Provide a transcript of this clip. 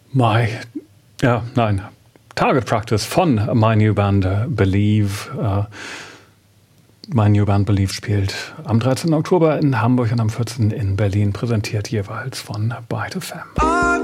Target Practice von My New Band Believe. My New Band Believe spielt am 13. Oktober in Hamburg und am 14. in Berlin, präsentiert jeweils von Byte FM.